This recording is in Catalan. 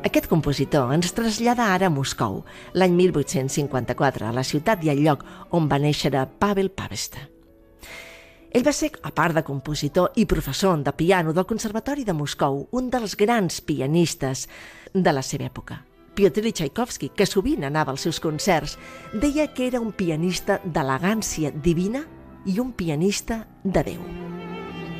Aquest compositor ens trasllada ara a Moscou, l'any 1854, a la ciutat i al lloc on va néixer Pavel Pavesta. Ell va ser, a part de compositor i professor de piano del Conservatori de Moscou, un dels grans pianistes de la seva època. Piotr Txaikovski, que sovint anava als seus concerts, deia que era un pianista d'elegància divina i un pianista de Déu.